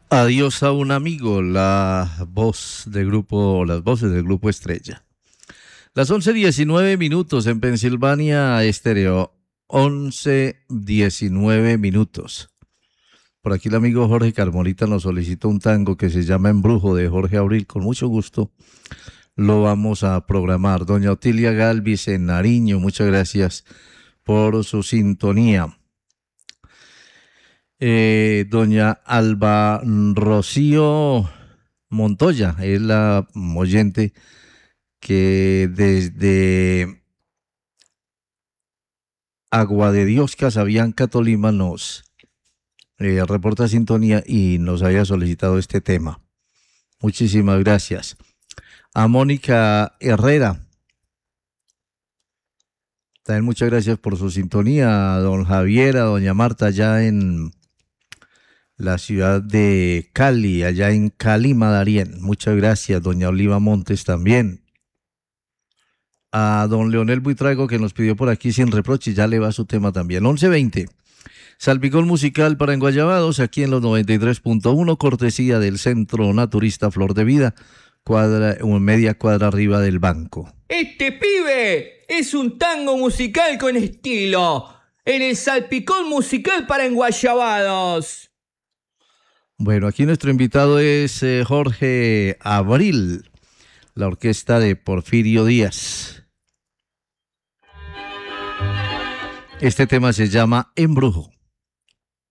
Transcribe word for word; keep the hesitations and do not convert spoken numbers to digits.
Adiós a un amigo, la voz del grupo, las voces del grupo Estrella. Las once diecinueve minutos en Pensilvania Estéreo. once diecinueve minutos. Por aquí el amigo Jorge Carmolita nos solicitó un tango que se llama Embrujo de Jorge Abril. Con mucho gusto lo vamos a programar. Doña Otilia Galvis en Nariño, muchas gracias por su sintonía. Eh, doña Alba Rocío Montoya es la oyente que desde Agua de Dios, Casabianca, Tolima, nos eh, reporta sintonía y nos había solicitado este tema. Muchísimas gracias. A Mónica Herrera, también muchas gracias por su sintonía. A don Javier, a doña Marta, allá en la ciudad de Cali, allá en Cali, Madarién. Muchas gracias, doña Oliva Montes también. A don Leonel Buitrago, que nos pidió por aquí sin reproche, ya le va su tema también. once veinte. Salpicón musical para Enguayabados, aquí en los noventa y tres punto uno, cortesía del Centro Naturista Flor de Vida, cuadra, media cuadra arriba del banco. Este pibe es un tango musical con estilo, en el Salpicón musical para Enguayabados. Bueno, aquí nuestro invitado es eh, Jorge Abril, la orquesta de Porfirio Díaz. Este tema se llama Embrujo.